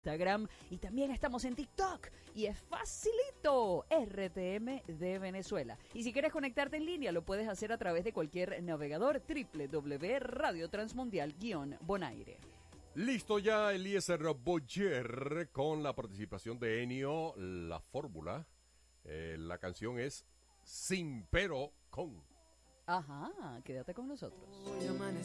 Instagram y también estamos en TikTok y es facilito, RTM de Venezuela. Y si quieres conectarte en línea lo puedes hacer a través de cualquier navegador www.radiotransmundial-bonaire. Listo ya Eliezer Boyer con la participación de Ennio, la fórmula. La canción es Sin Pero Con. Ajá, quédate con nosotros.